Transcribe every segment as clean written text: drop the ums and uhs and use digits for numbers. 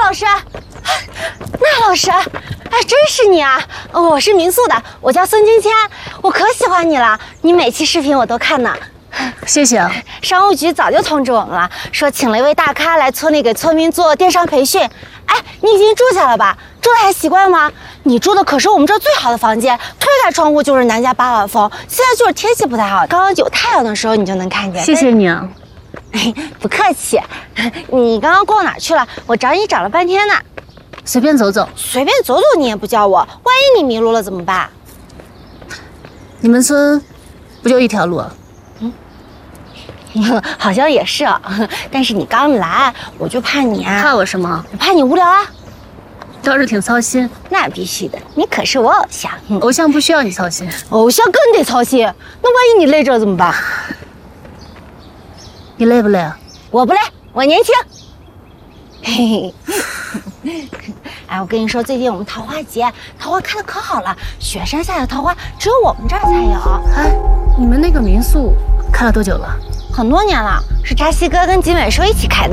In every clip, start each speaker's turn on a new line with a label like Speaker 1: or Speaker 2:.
Speaker 1: 老师，那老师，哎，真是你啊！我是民宿的，我叫孙金谦，我可喜欢你了，你每期视频我都看呢。
Speaker 2: 谢谢啊。
Speaker 1: 商务局早就通知我们了，说请了一位大咖来村里给村民做电商培训。哎，你已经住下了吧？住的还习惯吗？你住的可是我们这儿最好的房间，推开窗户就是南家八晚风。现在就是天气不太好，刚刚有太阳的时候你就能看见。
Speaker 2: 谢谢你啊。
Speaker 1: 不客气。你刚刚逛哪儿去了？我找你找了半天呢。
Speaker 2: 随便走走。
Speaker 1: 随便走走你也不叫我，万一你迷路了怎么办？
Speaker 2: 你们村不就一条路啊？
Speaker 1: 好像也是啊，但是你刚来，我就怕你啊。
Speaker 2: 怕我什么？
Speaker 1: 我怕你无聊啊。
Speaker 2: 倒是挺操心。
Speaker 1: 那必须的，你可是我偶像。
Speaker 2: 偶像不需要你操心，
Speaker 1: 偶像更得操心。那万一你累着怎么办？
Speaker 2: 你累不累啊？
Speaker 1: 我不累，我年轻。嘿嘿。哎，我跟你说，最近我们桃花节，桃花开的可好了，雪山下的桃花只有我们这儿才有。
Speaker 2: 哎，你们那个民宿开了多久了？
Speaker 1: 很多年了，是扎西哥跟集美说一起开的。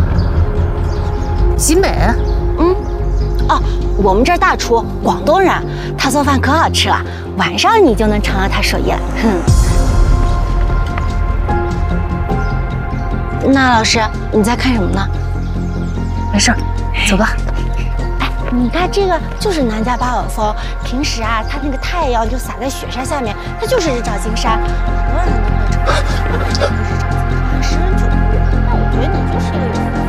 Speaker 2: 集美？
Speaker 1: 哦，我们这儿大厨，广东人，他做饭可好吃了，晚上你就能尝到他手艺了。那老师，你在看什么呢？
Speaker 2: 没事儿，走吧。
Speaker 1: 哎，你看这个就是南家八晚风，平时啊，它那个太阳就洒在雪山下面，它就是日照金山，很多人都会称它为日照金山。